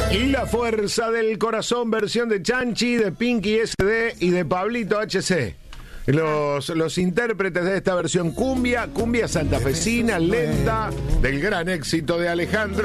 Y la fuerza del corazón, versión de Chanchi, de Pinky SD y de Pablito HC. Los intérpretes de esta versión cumbia santafesina, lenta, del gran éxito de Alejandro.